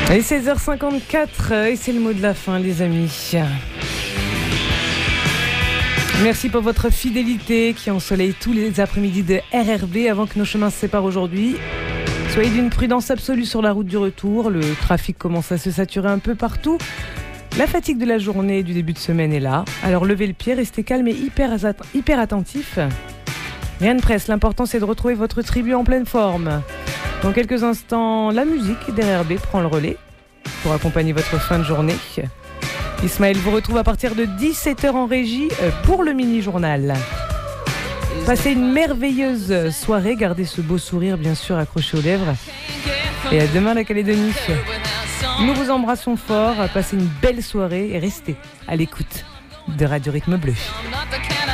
Et 16h54, et c'est le mot de la fin, les amis. Merci pour votre fidélité qui ensoleille tous les après-midi de RRB avant que nos chemins se séparent aujourd'hui. Soyez d'une prudence absolue sur la route du retour. Le trafic commence à se saturer un peu partout. La fatigue de la journée et du début de semaine est là. Alors levez le pied, restez calme et hyper attentif. Rien ne presse, l'important c'est de retrouver votre tribu en pleine forme. Dans quelques instants, la musique d'RRB prend le relais pour accompagner votre fin de journée. Ismaël vous retrouve à partir de 17h en régie pour le mini-journal. Passez une merveilleuse soirée, gardez ce beau sourire bien sûr accroché aux lèvres. Et à demain la Calédonie. Nous vous embrassons fort, passez une belle soirée et restez à l'écoute de Radio Rythme Bleu.